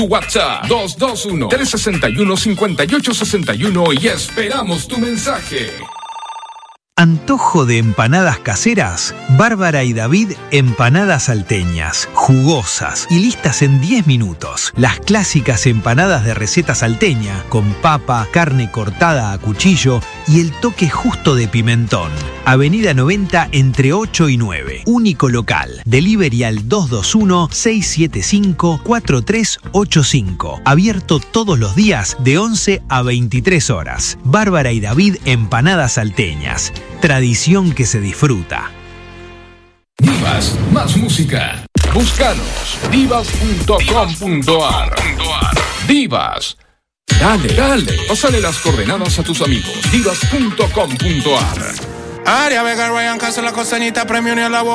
WhatsApp 221-361-5861 y esperamos tu mensaje. ¿Antojo de empanadas caseras? Bárbara y David, empanadas salteñas, jugosas y listas en 10 minutos. Las clásicas empanadas de receta salteña, con papa, carne cortada a cuchillo y el toque justo de pimentón. Avenida 90 entre 8 y 9. Único local. Delivery al 221-675-4385. Abierto todos los días de 11 a 23 horas. Bárbara y David, empanadas salteñas. Tradición que se disfruta. Divas, más música. Búscanos, divas.com.ar. Divas. Dale. Pásale las coordenadas a tus amigos. Divas.com.ar. Aria Vega, Ryan Castro, la costanita, premio ni a la boca.